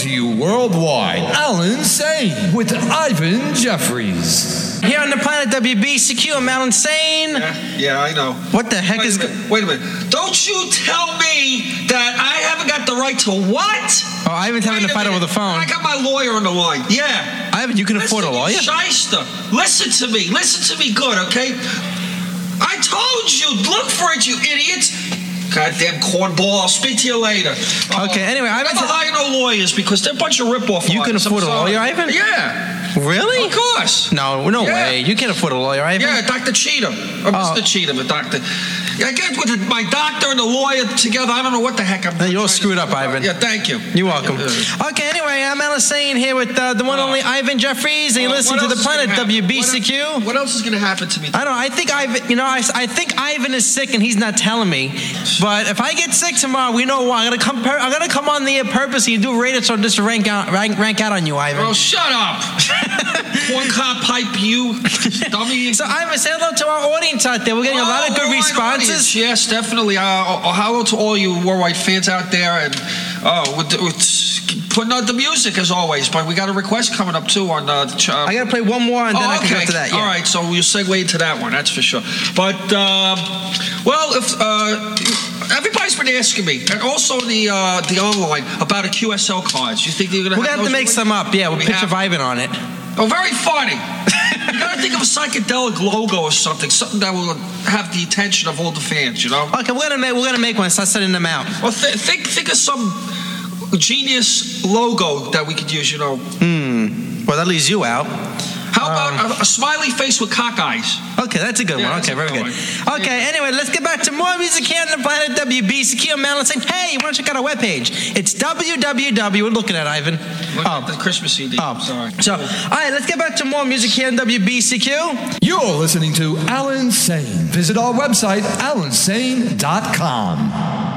to you worldwide, Alan Sane with Ivan Jeffries. Here on the Planet WBCQ, I'm Alan Sane. Yeah, I know. What the heck is... Wait a minute. Don't you tell me that I haven't got the right to what? Oh, Ivan's having to fight over the phone. I got my lawyer on the line. Yeah. Ivan, you can afford a lawyer? Shyster. Listen to me good, okay? I told you, look for it, you idiots. Goddamn cornball, I'll speak to you later. Okay, anyway, I never hire no lawyers because they're a bunch of rip-off You can afford a lawyer, Ivan? Yeah. Really? Of course. No way. You can't afford a lawyer, Ivan. Yeah, Dr. Cheatham. Or Mr. Cheatham, a doctor. I get with my doctor and the lawyer together. I don't know what the heck I'm doing. You're all screwed up, Ivan. Yeah, thank you. You're welcome. Okay, anyway, I'm Alan Sane here with the one only Ivan Jeffries, and you listen to the Planet WBCQ. What else is going to happen to me? I don't know. I think Ivan, I think Ivan is sick and he's not telling me. But if I get sick tomorrow, we know why. I'm gonna come on the air purposely and do radio so just to rank out on you, Ivan. Oh, shut up. Corn cob pipe, you dummy. So Ivan, say hello to our audience out there. We're getting a lot of good responses. Yes, definitely. Hello to all you worldwide fans out there, and we're putting out the music as always. But we got a request coming up too on. I got to play one more, and then I can go to that. Yeah. All right, so we'll segue into that one. That's for sure. But if everybody's been asking me, and also the online about a QSL cards. You think they're gonna? We're gonna have to make some up. Yeah, with a picture of Ivan on it. Oh, very funny. You gotta think of a psychedelic logo or something that will have the attention of all the fans, you know? Okay, we're gonna make one. Start sending them out. Well, think of some genius logo that we could use, you know. Well, that leaves you out. How about a smiley face with cock eyes? Okay, that's a good one. Okay, very good. Okay, anyway, let's get back to more music here on the Planet WBCQ. I'm Alan saying, hey, you want to check out our webpage? It's www. We're looking at Ivan. Look at the Christmas CD. Oh, sorry. So, all right, let's get back to more music here on WBCQ. You're listening to Alan Sane. Visit our website, alansane.com.